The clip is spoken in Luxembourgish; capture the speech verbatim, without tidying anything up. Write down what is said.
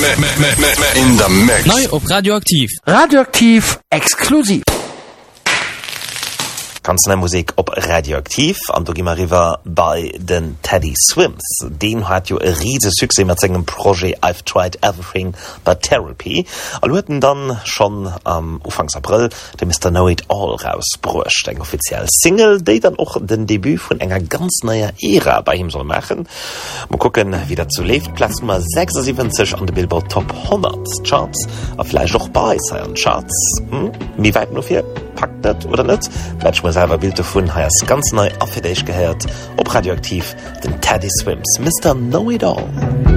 In the mix. Neu op Radioaktiv. Radioaktiv exklusiv. Ganz neue Musik op Radioaktiv an du gimmer river bei den Teddy Swims. Den hat jo e riese Suse mat segem Projekt I've Tried Everything but Therapy. All hueten dann schon am um, Ufangs April de Mister Know It All rausbrucht, eng offiziell Single, déi dann och den Debüt vun enger ganz neuer Ära bei ihm soll machen. Mo gucken, wie dat zu lebt. Platz Nummer sechsundsiebzig an de Billboard Top hundert Charts, a vielleicht auch bei seinen Charts. Hm? Wie weit nur fir? Packt dat oder net? Vielleicht mal selber Bild davon, heißt ganz neu auf für dich gehört, ob Radioaktiv, den Teddy Swims, Mister Know It All.